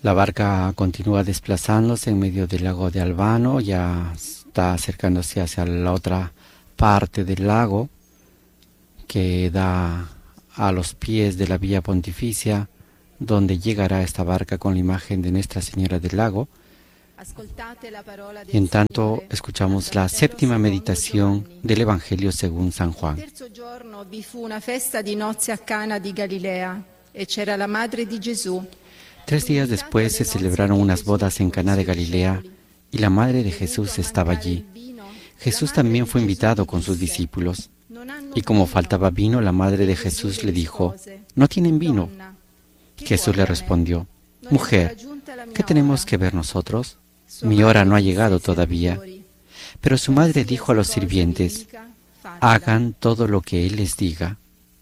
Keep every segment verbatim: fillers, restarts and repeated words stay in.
La barca continúa desplazándose en medio del lago de Albano, ya está acercándose hacia la otra parte del lago que da a los pies de la Vía Pontificia, donde llegará esta barca con la imagen de Nuestra Señora del Lago. Y en tanto escuchamos la séptima meditación del Evangelio según San Juan. Il terzo giorno vi fu una festa di nozze a Cana di Galilea e c'era la madre di Gesù. Tres días después se celebraron unas bodas en Caná de Galilea y la madre de Jesús estaba allí. Jesús también fue invitado con sus discípulos. Y como faltaba vino, la madre de Jesús le dijo: ¿no tienen vino? Jesús le respondió: mujer, ¿qué tenemos que ver nosotros? Mi hora no ha llegado todavía. Pero su madre dijo a los sirvientes: hagan todo lo que Él les diga.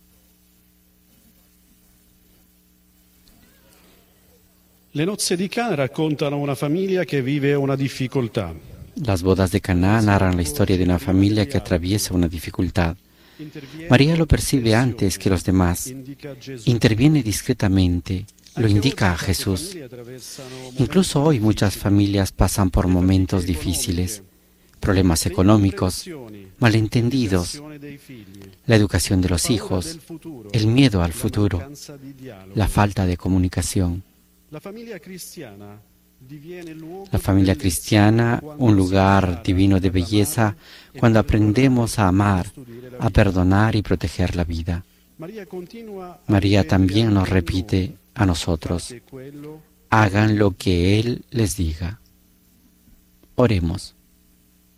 Le nozze di Cana raccontano una famiglia che vive una difficoltà. Las bodas de Caná narran la historia de una familia que atraviesa una dificultad. María lo percibe antes que los demás. Interviene discretamente, lo indica a Jesús. Incluso hoy muchas familias pasan por momentos difíciles, problemas económicos, malentendidos, la educación de los hijos, el miedo al futuro, la falta de comunicación. La familia cristiana, un lugar divino de belleza, cuando aprendemos a amar, a perdonar y proteger la vida. María también nos repite a nosotros: hagan lo que Él les diga. Oremos.